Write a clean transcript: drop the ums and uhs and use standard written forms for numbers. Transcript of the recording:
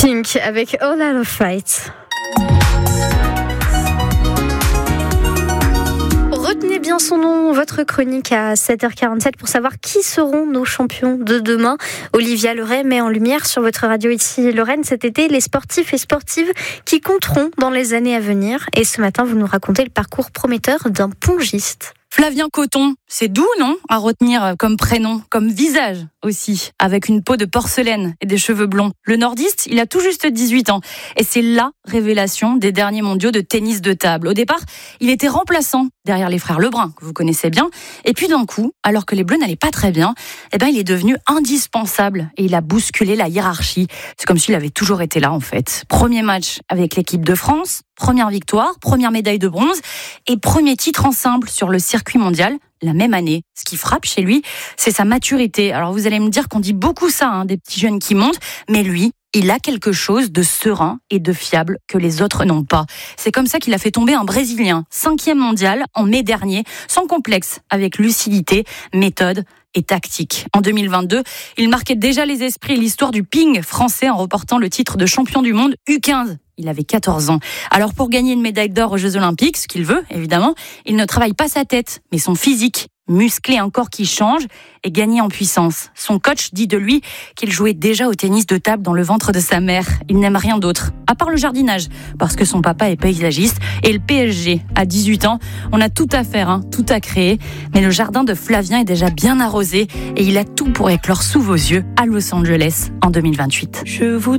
Pink avec All Out of Fight. Retenez bien son nom, votre chronique à 7h47 pour savoir qui seront nos champions de demain. Olivia Leray met en lumière sur votre radio ici Lorraine cet été les sportifs et sportives qui compteront dans les années à venir. Et ce matin, vous nous racontez le parcours prometteur d'un pongiste. Flavien Coton, c'est doux, non, à retenir comme prénom, comme visage aussi, avec une peau de porcelaine et des cheveux blonds. Le nordiste, il a tout juste 18 ans et c'est la révélation des derniers mondiaux de tennis de table. Au départ, il était remplaçant derrière les frères Lebrun, que vous connaissez bien. Et puis d'un coup, alors que les Bleus n'allaient pas très bien, il est devenu indispensable et il a bousculé la hiérarchie. C'est comme s'il avait toujours été là en fait. Premier match avec l'équipe de France, première victoire, première médaille de bronze et premier titre en simple sur le circuit mondial la même année. Ce qui frappe chez lui, c'est sa maturité. Alors vous allez me dire qu'on dit beaucoup ça, des petits jeunes qui montent, mais lui, il a quelque chose de serein et de fiable que les autres n'ont pas. C'est comme ça qu'il a fait tomber un Brésilien, 5e mondial en mai dernier, sans complexe, avec lucidité, méthode et tactique. En 2022, il marquait déjà les esprits et l'histoire du ping français en remportant le titre de champion du monde U15. Il avait 14 ans. Alors pour gagner une médaille d'or aux Jeux Olympiques, ce qu'il veut, évidemment, il ne travaille pas sa tête, mais son physique. Muscler un corps qui change et gagner en puissance. Son coach dit de lui qu'il jouait déjà au tennis de table dans le ventre de sa mère. Il n'aime rien d'autre, à part le jardinage, parce que son papa est paysagiste et le PSG. À 18 ans, on a tout à faire, tout à créer. Mais le jardin de Flavien est déjà bien arrosé et il a tout pour éclore sous vos yeux à Los Angeles en 2028.